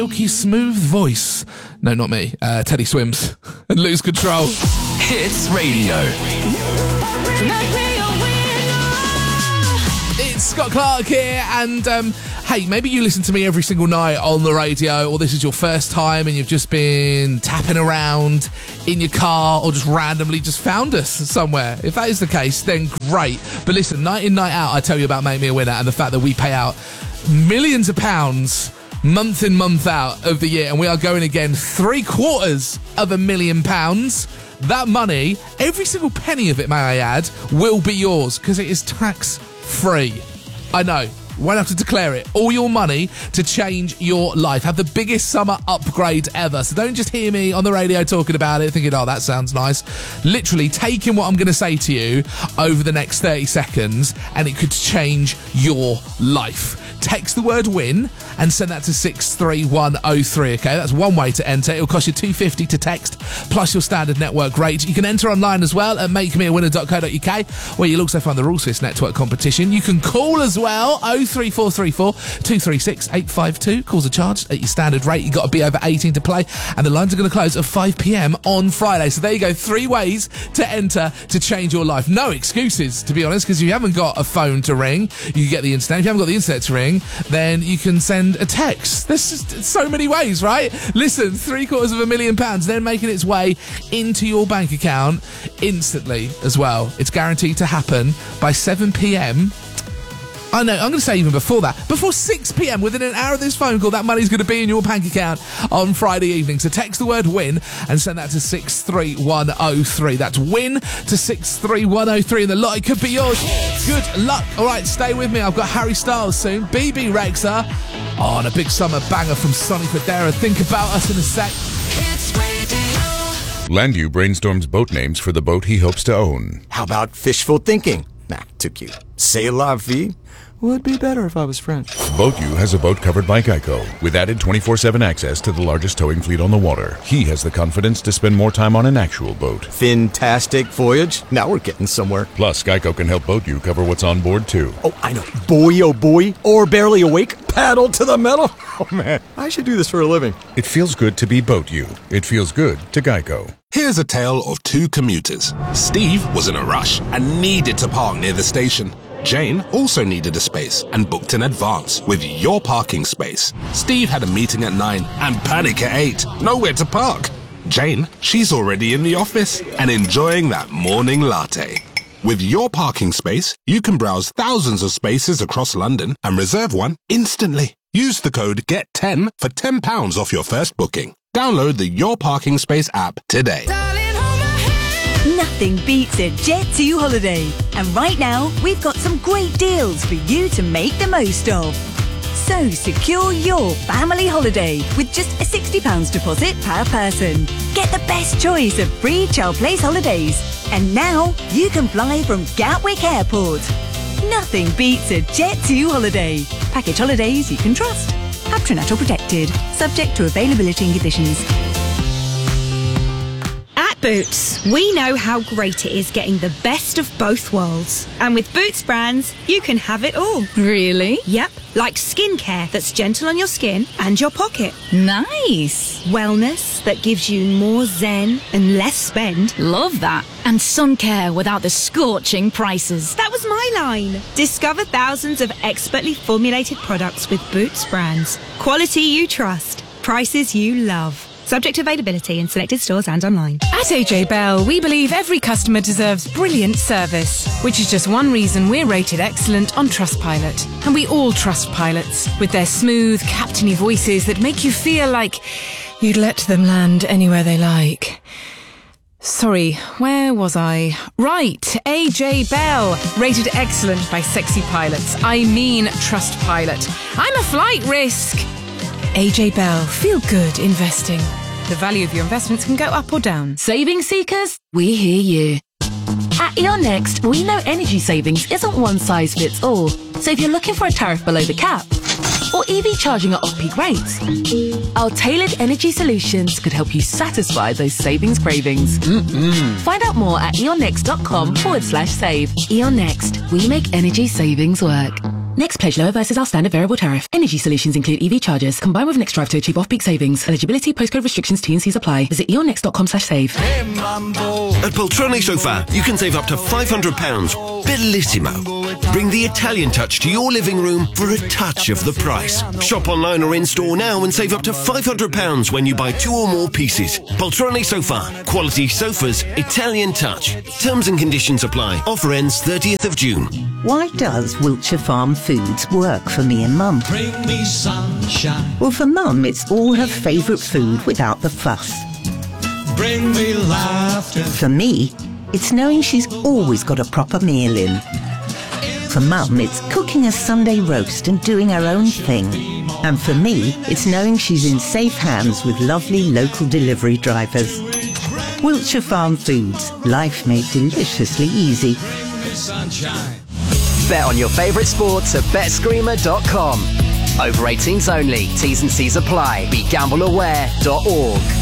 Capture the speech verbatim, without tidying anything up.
Silky smooth voice. No, not me. Uh, Teddy Swims. And Lose Control. Hits Radio. It's Scott Clark here, and um, hey, maybe you listen to me every single night on the radio, or this is your first time and you've just been tapping around in your car or just randomly just found us somewhere. If that is the case, then great. But listen, night in, night out, I tell you about Make Me a Winner and the fact that we pay out millions of pounds month in, month out of the year, and we are going again three quarters of a million pounds. That money, every single penny of it, may I add, will be yours because it is tax free. I know. Won't have to declare it. All your money to change your life. Have the biggest summer upgrade ever. So don't just hear me on the radio talking about it thinking, oh, that sounds nice. Literally taking what I'm going to say to you over the next thirty seconds and it could change your life. Text the word WIN and send that to six three one oh three, okay? That's one way to enter. It'll cost you two pounds fifty to text, plus your standard network rate. You can enter online as well at make me a winner dot co dot uk, where you'll also find the Rules Swiss Network competition. You can call as well, oh three four three four, two three six, eight five two. Calls are charged at your standard rate. You've got to be over eighteen to play, and the lines are going to close at five p.m. on Friday. So there you go, three ways to enter to change your life. No excuses, to be honest, because if you haven't got a phone to ring, you get the internet. If you haven't got the internet to ring, then you can send a text. There's just so many ways, right? Listen, three quarters of a million pounds, then making its way into your bank account instantly as well. It's guaranteed to happen by seven p.m. I know, I'm going to say even before that. Before six p.m, within an hour of this phone call, that money's going to be in your bank account on Friday evening. So text the word WIN and send that to six three one oh three. That's WIN to six three one oh three, and the lot could be yours. Good luck. All right, stay with me. I've got Harry Styles soon. B B Rexa on a big summer banger from Sonny Fodera. Think about us in a sec. Landu brainstorms boat names for the boat he hopes to own. How about fishful thinking? Nah, too cute. C'est la vie. Would be better if I was French. BoatU has a boat covered by Geico, with added twenty-four seven access to the largest towing fleet on the water. He has the confidence to spend more time on an actual boat. Fantastic voyage. Now we're getting somewhere. Plus, Geico can help BoatU cover what's on board, too. Oh, I know. Boy, oh boy. Or barely awake. Paddle to the metal. Oh, man. I should do this for a living. It feels good to be BoatU. It feels good to Geico. Here's a tale of two commuters. Steve was in a rush and needed to park near the station. Jane also needed a space and booked in advance with Your Parking Space. Steve had a meeting at nine and panic at eight. Nowhere to park. Jane, she's already in the office and enjoying that morning latte. With Your Parking Space, you can browse thousands of spaces across London and reserve one instantly. Use the code get ten for ten pounds off your first booking. Download the Your Parking Space app today. Nothing beats a Jet two holiday. And right now, we've got some great deals for you to make the most of. So secure your family holiday with just a sixty pounds deposit per person. Get the best choice of free Child Place holidays. And now, you can fly from Gatwick Airport. Nothing beats a Jet two holiday. Package holidays you can trust. Patronato protected. Subject to availability and conditions. Boots. We know how great it is getting the best of both worlds. And with Boots brands, you can have it all. Really? Yep. Like skincare that's gentle on your skin and your pocket. Nice. Wellness that gives you more zen and less spend. Love that. And sun care without the scorching prices. That was my line. Discover thousands of expertly formulated products with Boots brands. Quality you trust. Prices you love. Subject to availability in selected stores and online. At A J Bell, we believe every customer deserves brilliant service, which is just one reason we're rated excellent on Trustpilot. And we all trust pilots, with their smooth, captainy voices that make you feel like you'd let them land anywhere they like. Sorry, where was I? Right, A J Bell, rated excellent by sexy pilots. I mean Trustpilot. I'm a flight risk. A J Bell, feel good investing. The value of your investments can go up or down. Saving seekers, we hear you. At E.ON Next, we know energy savings isn't one size fits all. So if you're looking for a tariff below the cap, or E V charging at off-peak rates, our tailored energy solutions could help you satisfy those savings cravings. Mm-mm. Find out more at eonnext.com forward slash save. E.ON Next, we make energy savings work. Next, pledge lower versus our standard variable tariff. Energy solutions include E V chargers, combined with Next Drive to achieve off-peak savings. Eligibility, postcode restrictions, T and C's apply. Visit eonnext.com slash save. At Poltrone Sofa, you can save up to five hundred pounds. Bellissimo. Bring the Italian touch to your living room for a touch of the price. Shop online or in-store now and save up to five hundred pounds when you buy two or more pieces. Poltrone Sofa. Quality sofas, Italian touch. Terms and conditions apply. Offer ends thirtieth of June. Why does Wiltshire Farm Foods work for me and Mum? Bring me sunshine. Well, for Mum, it's all her favourite food without the fuss. Bring me laughter. For me, it's knowing she's always got a proper meal in. For Mum, it's cooking a Sunday roast and doing her own thing. And for me, it's knowing she's in safe hands with lovely local delivery drivers. Wiltshire Farm Foods, life made deliciously easy. Sunshine. Bet on your favourite sports at bet screamer dot com. Over eighteens only. T's and C's apply. Be gamble aware dot org.